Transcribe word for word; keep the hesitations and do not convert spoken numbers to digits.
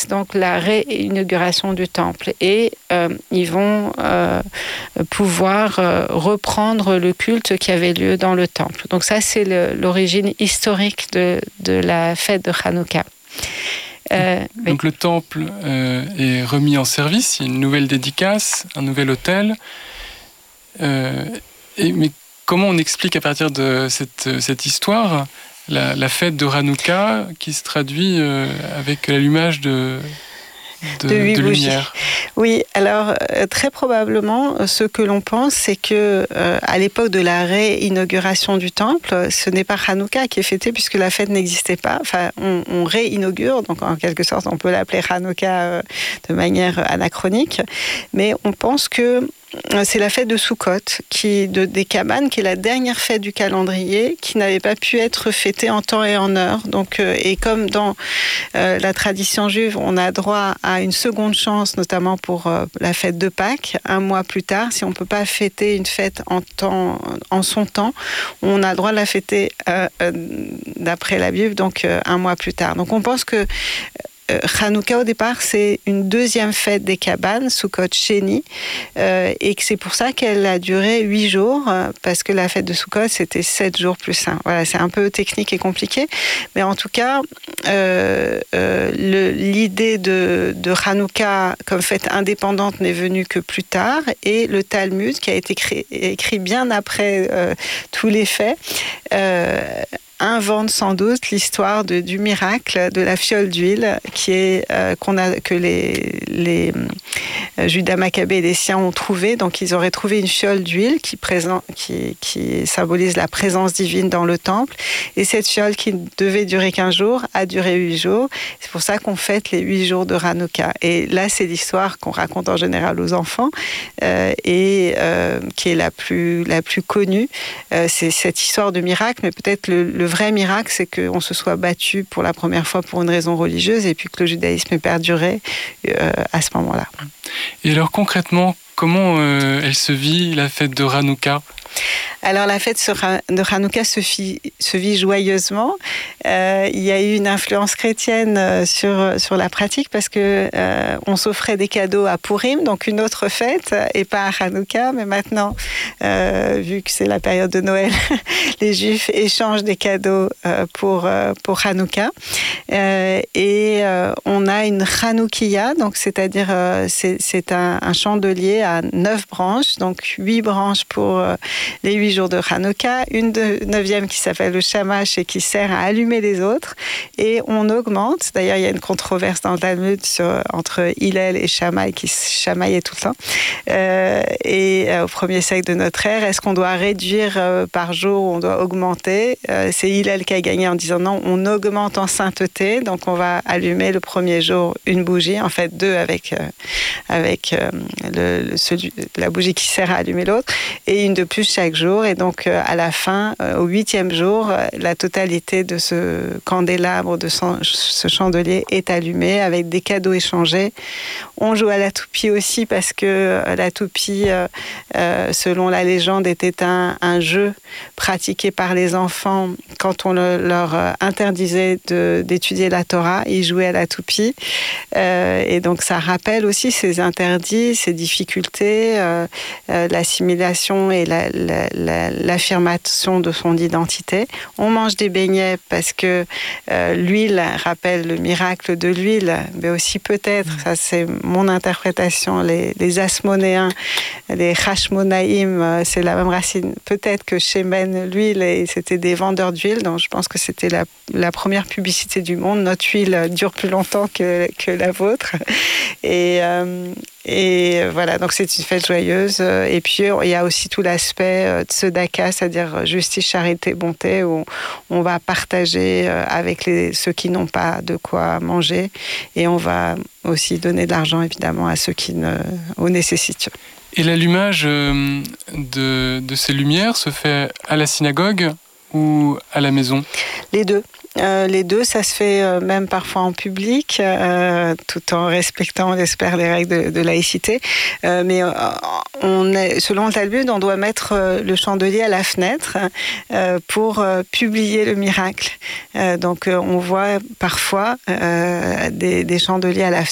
donc la réinauguration du temple. Et euh, ils vont euh, pouvoir euh, reprendre le culte qui avait lieu dans le temple. Donc ça, c'est le, l'origine historique de, de la fête de Hanouka. Euh, donc oui. Le temple euh, est remis en service, il y a une nouvelle dédicace, un nouvel autel. Euh, et, mais comment on explique à partir de cette, cette histoire la, la fête de Hanouka qui se traduit euh, avec l'allumage de... de, de huit de bougies. lumière. Oui, alors euh, très probablement, ce que l'on pense, c'est que euh, à l'époque de la réinauguration du temple, ce n'est pas Hanouka qui est fêté puisque la fête n'existait pas. Enfin, on, on réinaugure, donc en quelque sorte, on peut l'appeler Hanouka euh, de manière anachronique, mais on pense que c'est la fête de Soukhot, qui, de, des Kabanes, qui est la dernière fête du calendrier, qui n'avait pas pu être fêtée en temps et en heure. Donc, euh, et comme dans euh, la tradition juive, on a droit à une seconde chance, notamment pour euh, la fête de Pâques, un mois plus tard. Si on ne peut pas fêter une fête en, temps, en son temps, on a le droit de la fêter euh, euh, d'après la Bible, donc euh, un mois plus tard. Donc on pense que Hanouka, au départ, c'est une deuxième fête des Kabanes, Soukhot Sheni, euh, et que c'est pour ça qu'elle a duré huit jours, euh, parce que la fête de Soukhot, c'était sept jours plus un. Voilà, c'est un peu technique et compliqué, mais en tout cas, euh, euh, le, l'idée de, de Hanouka comme fête indépendante n'est venue que plus tard, et le Talmud, qui a été créé, écrit bien après euh, tous les faits, euh, invente sans doute l'histoire de, du miracle de la fiole d'huile qui est, euh, qu'on a, que les, les euh, Judas Maccabée et les siens ont trouvé. Donc ils auraient trouvé une fiole d'huile qui, présent, qui, qui symbolise la présence divine dans le temple. Et cette fiole qui devait durer quinze jours a duré huit jours. C'est pour ça qu'on fête les huit jours de Hanouka. Et là, c'est l'histoire qu'on raconte en général aux enfants euh, et euh, qui est la plus, la plus connue. Euh, c'est cette histoire de miracle, mais peut-être le, le vrai miracle, c'est qu'on se soit battu pour la première fois pour une raison religieuse et puis que le judaïsme ait perduré euh, à ce moment-là. Et alors concrètement, comment euh, elle se vit, la fête de Hanouka ? Alors la fête de Hanouka se, fit, se vit joyeusement. Euh, il y a eu une influence chrétienne sur, sur la pratique parce que euh, on s'offrait des cadeaux à Purim, donc une autre fête, et pas à Hanouka. Mais maintenant, euh, vu que c'est la période de Noël, les Juifs échangent des cadeaux euh, pour, euh, pour Hanouka. Euh, et euh, on a une Hanoukiya, donc c'est-à-dire euh, c'est, c'est un, un chandelier à neuf branches, donc huit branches pour euh, les huit jours de Hanouka, une de neuvième qui s'appelle le Shamash et qui sert à allumer les autres. Et on augmente. D'ailleurs, il y a une controverse dans le Talmud sur, entre Hillel et Shammai, qui chamaillait tout le temps. Euh, et euh, au premier siècle de notre ère, est-ce qu'on doit réduire euh, par jour ou on doit augmenter ? euh, C'est Hillel qui a gagné en disant non, on augmente en sainteté. Donc, on va allumer le premier jour une bougie, en fait deux avec, euh, avec euh, le, le, celui, la bougie qui sert à allumer l'autre, et une de plus chaque jour. Et donc, euh, à la fin, euh, au huitième jour, euh, la totalité de ce candélabre, de son, ce chandelier est allumée avec des cadeaux échangés. On joue à la toupie aussi parce que euh, la toupie, euh, euh, selon la légende, était un, un jeu pratiqué par les enfants quand on le, leur interdisait de, d'étudier la Torah. Ils jouaient à la toupie. Euh, et donc, ça rappelle aussi ces interdits, ces difficultés, euh, euh, l'assimilation et la, la, la, l'affirmation de son identité. On mange des beignets parce que euh, l'huile rappelle le miracle de l'huile, mais aussi peut-être, ça c'est mon interprétation, les, les Asmonéens, les Hashmonaïm, c'est la même racine. Peut-être que Shemen, l'huile, et c'était des vendeurs d'huile, donc je pense que c'était la, la première publicité du monde. Notre huile dure plus longtemps que, que la vôtre. Et, euh, et voilà, donc c'est une fête joyeuse. Et puis il y a aussi tout l'aspect tzedaka, c'est-à-dire justice, charité, bonté, où on va partager avec les, ceux qui n'ont pas de quoi manger, et on va aussi donner de l'argent évidemment à ceux qui ne, en nécessitent. Et l'allumage de, de ces lumières se fait à la synagogue ou à la maison? Les deux. Euh, les deux, ça se fait euh, même parfois en public, euh, tout en respectant, on l'espère, les règles de, de laïcité. Euh, mais euh, on est, selon le Talmud, on doit mettre euh, le chandelier à la fenêtre euh, pour euh, publier le miracle. Euh, donc, euh, on voit parfois euh, des, des chandeliers à la fenêtre